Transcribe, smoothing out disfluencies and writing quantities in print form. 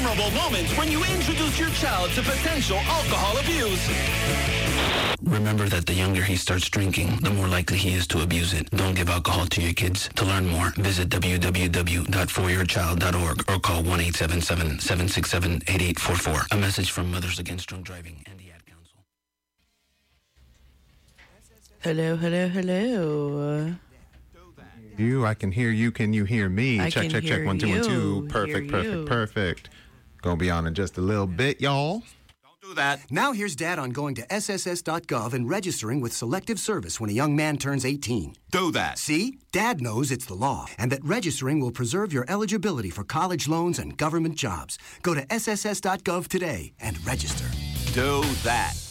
memorable moments when you introduce your child to potential alcohol abuse. Remember that the younger he starts drinking, the more likely he is to abuse it. Don't give alcohol to your kids. To learn more, visit www.foryourchild.org or call 1-877-767-8844. A message from Mothers Against Drunk Driving and the Ad Council. Hello, hello, hello. I can hear you. Can you hear me? Check. 1 2 1 2. Perfect. Gonna be on in just a little bit, y'all. Do that. Now here's Dad on going to SSS.gov and registering with Selective Service when a young man turns 18. Do that. See? Dad knows it's the law and that registering will preserve your eligibility for college loans and government jobs. Go to SSS.gov today and register. Do that.